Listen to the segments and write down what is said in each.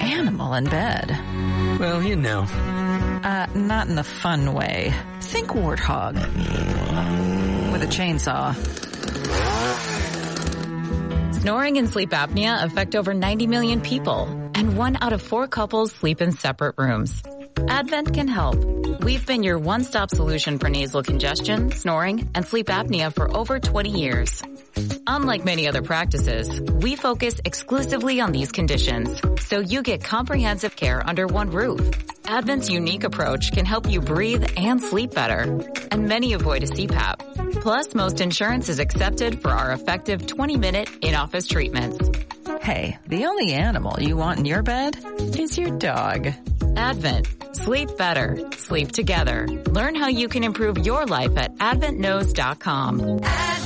animal in bed? Well, you know. Not in the fun way. Think warthog. With a chainsaw. Snoring and sleep apnea affect over 90 million people, and 1 out of 4 couples sleep in separate rooms. Advent can help. We've been your one-stop solution for nasal congestion, snoring, and sleep apnea for over 20 years. Unlike many other practices, we focus exclusively on these conditions, so you get comprehensive care under one roof. Advent's unique approach can help you breathe and sleep better, and many avoid a CPAP. Plus, most insurance is accepted for our effective 20-minute in-office treatments. Hey, the only animal you want in your bed is your dog. Advent. Sleep better. Sleep together. Learn how you can improve your life at adventknows.com.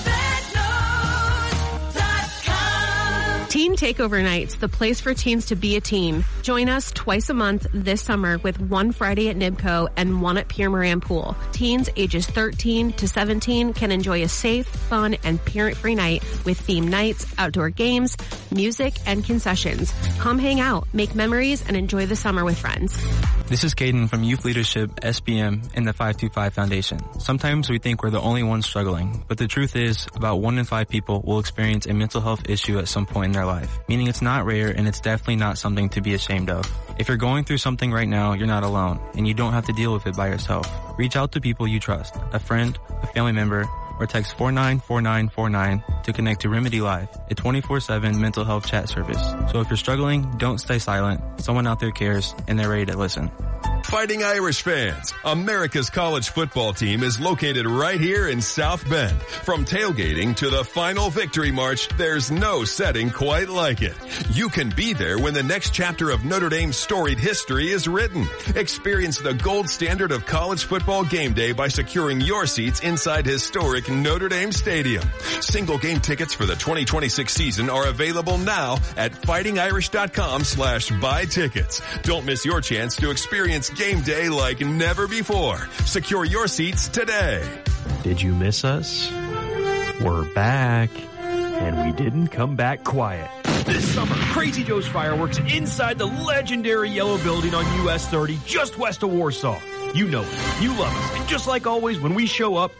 Teen Takeover Nights, the place for teens to be a teen. Join us twice a month this summer with one Friday at Nibco and one at Pierre Moran Pool. Teens ages 13 to 17 can enjoy a safe, fun, and parent-free night with themed nights, outdoor games, music, and concessions. Come hang out, make memories, and enjoy the summer with friends. This is Caden from Youth Leadership, SBM, and the 525 Foundation. Sometimes we think we're the only ones struggling, but the truth is about 1 in 5 people will experience a mental health issue at some point in their life, meaning it's not rare and it's definitely not something to be ashamed of. If you're going through something right now, you're not alone, and you don't have to deal with it by yourself. Reach out to people you trust, a friend, a family member, or text 494949 to connect to Remedy Live, a 24/7 mental health chat service. So if you're struggling, don't stay silent. Someone out there cares, and they're ready to listen. Fighting Irish fans, America's college football team is located right here in South Bend. From tailgating to the final victory march, there's no setting quite like it. You can be there when the next chapter of Notre Dame's storied history is written. Experience the gold standard of college football game day by securing your seats inside historic Notre Dame Stadium. Single game tickets for the 2026 season are available now at fightingirish.com/buy tickets. Don't miss your chance to experience game day like never before. Secure your seats today. Did you miss us? We're back, and we didn't come back quiet. This summer, Crazy Joe's Fireworks inside the legendary Yellow Building on US 30, just west of Warsaw. You know it. You love us. And just like always, when we show up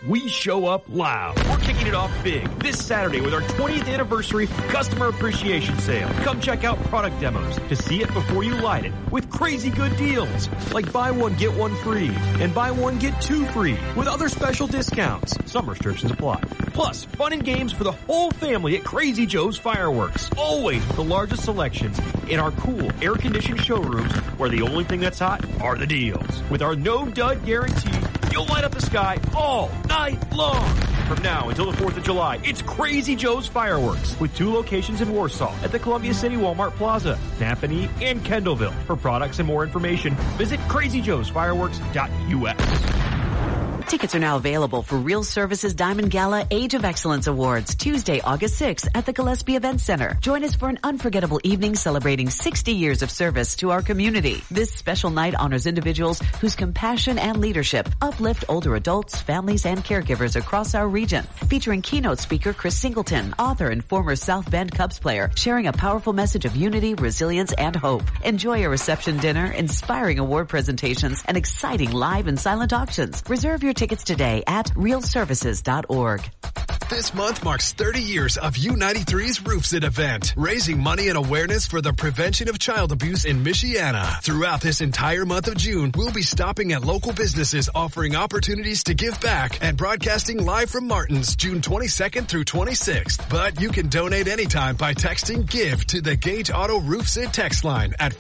loud. We're kicking it off big this Saturday with our 20th anniversary customer appreciation sale. Come check out product demos to see it before you light it with crazy good deals. Like buy one, get one free, and buy one, get two free with other special discounts. Some restrictions apply. Plus, fun and games for the whole family at Crazy Joe's Fireworks. Always with the largest selections in our cool, air-conditioned showrooms where the only thing that's hot are the deals. With our no-dud guarantee, you'll light up the sky all night long. From now until the 4th of July, it's Crazy Joe's Fireworks with 2 locations in Warsaw at the Columbia City Walmart Plaza, Napanee, and Kendallville. For products and more information, visit crazyjoesfireworks.us. Tickets are now available for Real Services Diamond Gala Age of Excellence Awards, Tuesday, August 6th at the Gillespie Event Center. Join us for an unforgettable evening celebrating 60 years of service to our community. This special night honors individuals whose compassion and leadership uplift older adults, families, and caregivers across our region. Featuring keynote speaker Chris Singleton, author and former South Bend Cubs player, sharing a powerful message of unity, resilience, and hope. Enjoy a reception dinner, inspiring award presentations, and exciting live and silent auctions. Reserve your tickets today at realservices.org. This month marks 30 years of U93's Roofs It event, raising money and awareness for the prevention of child abuse in Michiana. Throughout this entire month of June, we'll be stopping at local businesses offering opportunities to give back and broadcasting live from Martin's June 22nd through 26th. But you can donate anytime by texting GIVE to the Gage Auto Roofs It text line at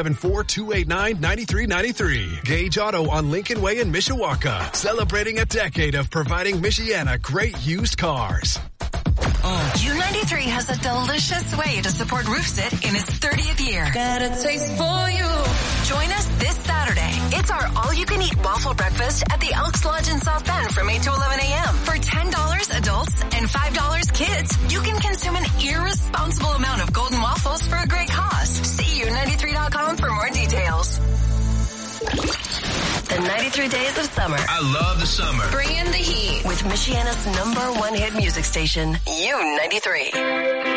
574-289-9393. Gage Auto on Lincoln Way in Mishawaka, celebrating a decade of providing Michiana great used cars. U93 has a delicious way to support RoofSit in its 30th year. Got a taste for you. Join us this Saturday. It's our all-you-can-eat waffle breakfast at the Elks Lodge in South Bend from 8 to 11 a.m. For $10 adults and $5 kids, you can consume an irresponsible amount of golden waffles for a great cost. See U93.com for more details. The 93 days of summer. I love the summer. Bring in the heat with Michiana's #1 hit music station, U93.